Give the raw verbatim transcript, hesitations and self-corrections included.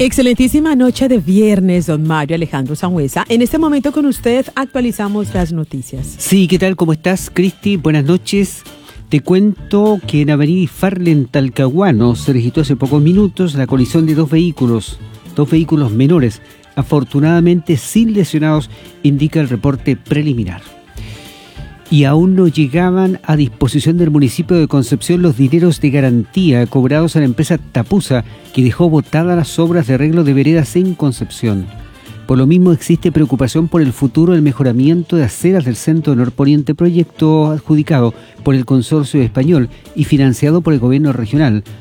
Excelentísima noche de viernes, don Mario Alejandro Sangüesa. En este momento con usted actualizamos las noticias. Sí, ¿qué tal? ¿Cómo estás, Cristi? Buenas noches. Te cuento que en Avenida Farle, en Talcahuano, se registró hace pocos minutos la colisión de dos vehículos, dos vehículos menores, afortunadamente sin lesionados, indica el reporte preliminar. Y aún no llegaban a disposición del municipio de Concepción los dineros de garantía cobrados a la empresa Tapusa, que dejó botadas las obras de arreglo de veredas en Concepción. Por lo mismo existe preocupación por el futuro del mejoramiento de aceras del Centro Norponiente, proyecto adjudicado por el consorcio español y financiado por el gobierno regional,